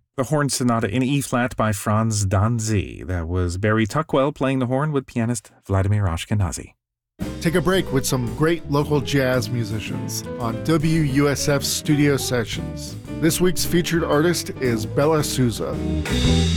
The Horn Sonata in E-flat by Franz Danzy. That was Barry Tuckwell playing the horn with pianist Vladimir Ashkenazy. Take a break with some great local jazz musicians on WUSF Studio Sessions. This week's featured artist is Bella Souza.